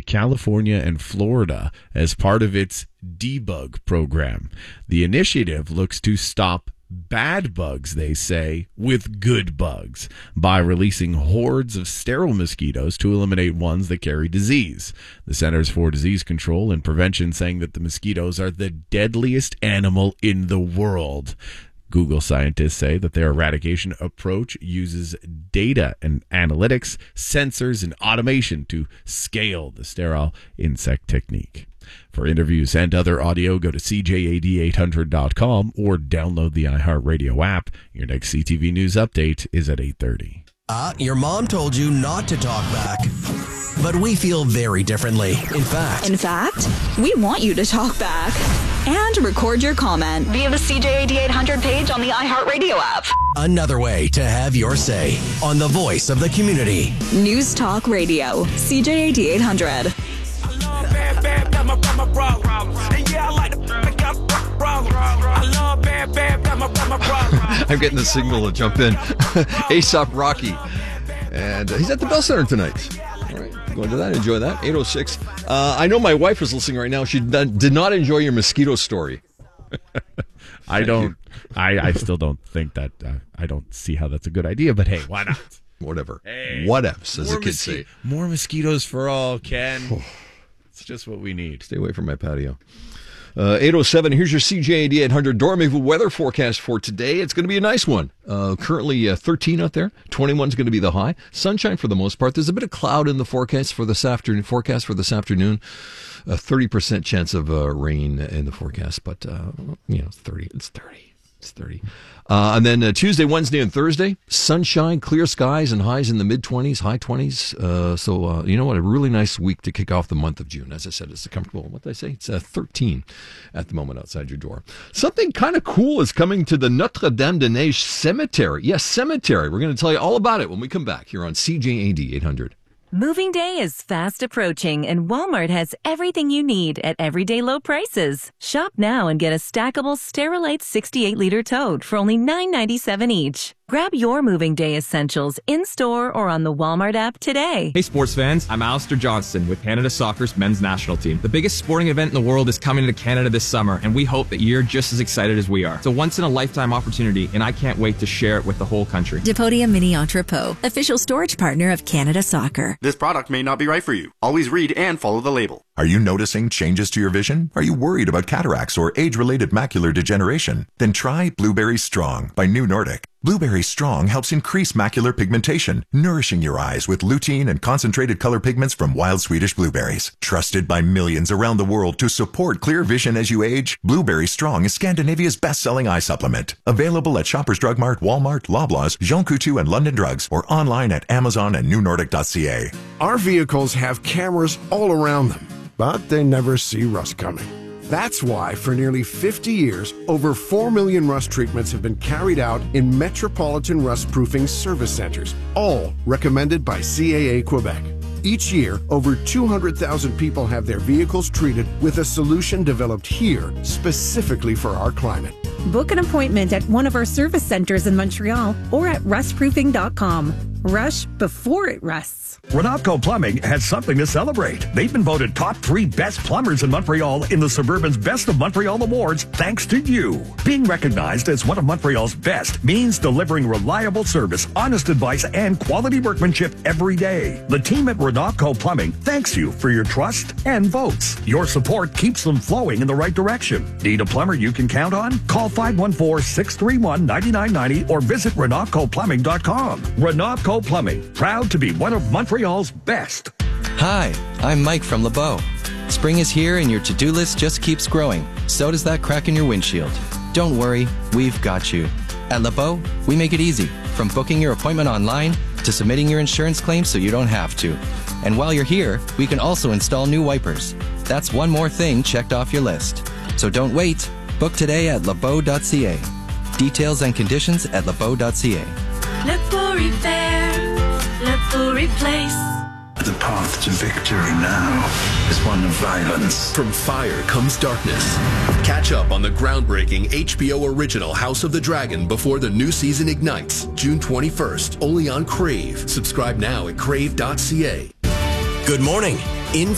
California and Florida as part of its debug program. The initiative looks to stop bad bugs, they say, with good bugs by releasing hordes of sterile mosquitoes to eliminate ones that carry disease. The Centers for Disease Control and Prevention saying that the mosquitoes are the deadliest animal in the world. Google scientists say that their eradication approach uses data and analytics, sensors, and automation to scale the sterile insect technique. For interviews and other audio, go to CJAD800.com or download the iHeartRadio app. Your next CTV News update is at 8:30. Your mom told you not to talk back, but we feel very differently. In fact, we want you to talk back and record your comment via the CJAD800 page on the iHeartRadio app. Another way to have your say on the voice of the community. News Talk Radio, CJAD800. I'm getting the signal to jump in. Aesop Rocky. And he's at the Bell Center tonight. All right, going to that. Enjoy that. 8:06. I know my wife is listening right now. She did not enjoy your mosquito story. I still don't think that. I don't see how that's a good idea, but hey, why not? Whatever. Hey, whatevs, as the kids say. More mosquitoes for all, Ken. It's just what we need. Stay away from my patio. 8:07, here's your CJAD 800 Dormiville weather forecast for today. It's going to be a nice one. Currently 13 out there. 21 is going to be the high. Sunshine for the most part. There's a bit of cloud in the forecast for this afternoon. 30% chance of rain in the forecast, but it's 30. It's 30. And then Tuesday, Wednesday, and Thursday, sunshine, clear skies, and highs in the mid-20s, high 20s. So you know what? A really nice week to kick off the month of June. As I said, it's a comfortable, what did I say? It's 13 at the moment outside your door. Something kind of cool is coming to the Notre-Dame-de-Neige Cemetery. Yes, cemetery. We're going to tell you all about it when we come back here on CJAD 800. Moving day is fast approaching, and Walmart has everything you need at everyday low prices. Shop now and get a stackable Sterilite 68-liter tote for only $9.97 each. Grab your moving day essentials in-store or on the Walmart app today. Hey sports fans, I'm Alistair Johnston with Canada Soccer's men's national team. The biggest sporting event in the world is coming to Canada this summer, and we hope that you're just as excited as we are. It's a once-in-a-lifetime opportunity, and I can't wait to share it with the whole country. Depodia Mini Entrepot, official storage partner of Canada Soccer. This product may not be right for you. Always read and follow the label. Are you noticing changes to your vision? Are you worried about cataracts or age-related macular degeneration? Then try Blueberry Strong by New Nordic. Blueberry Strong helps increase macular pigmentation, nourishing your eyes with lutein and concentrated color pigments from wild Swedish blueberries. Trusted by millions around the world to support clear vision as you age, Blueberry Strong is Scandinavia's best-selling eye supplement. Available at Shoppers Drug Mart, Walmart, Loblaws, Jean Coutu, and London Drugs, or online at Amazon and newnordic.ca. Our vehicles have cameras all around them, but they never see rust coming. That's why for nearly 50 years, over 4 million rust treatments have been carried out in metropolitan rust-proofing service centers, all recommended by CAA Quebec. Each year, over 200,000 people have their vehicles treated with a solution developed here specifically for our climate. Book an appointment at one of our service centers in Montreal or at rustproofing.com. Rush before it rusts. Renatco Plumbing has something to celebrate. They've been voted top 3 best plumbers in Montreal in the Suburban's Best of Montreal Awards thanks to you. Being recognized as one of Montreal's best means delivering reliable service, honest advice, and quality workmanship every day. The team at Renatco Plumbing thanks you for your trust and votes. Your support keeps them flowing in the right direction. Need a plumber you can count on? Call 514-631-9990 or visit RenatcoPlumbing.com. Renatco Plumbing, proud to be one of Montreal's best. Hi, I'm Mike from LeBeau. Spring is here and your to-do list just keeps growing. So does that crack in your windshield. Don't worry, we've got you. At LeBeau, we make it easy, from booking your appointment online to submitting your insurance claim so you don't have to. And while you're here, we can also install new wipers. That's one more thing checked off your list. So don't wait. Book today at lebeau.ca. Details and conditions at lebeau.ca. LeBeau Repair, LeBeau Replace. The path to victory now is one of violence. From fire comes darkness. Catch up on the groundbreaking HBO original House of the Dragon before the new season ignites, June 21st, only on Crave. Subscribe now at crave.ca. Good morning. In